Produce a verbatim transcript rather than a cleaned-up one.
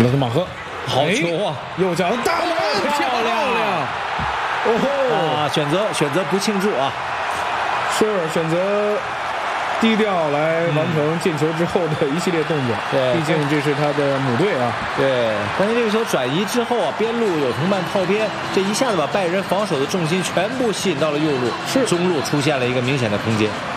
勒特马赫， 好球啊！ 右脚大门，漂亮！哦吼！ 啊，选择选择不庆祝啊， 是选择低调来完成进球之后的一系列动作。 对， 毕竟这是他的母队啊。 对，关键这个球转移之后啊，边路有同伴套边，这一下子把拜仁防守的重心全部吸引到了右路， 是中路出现了一个明显的空间。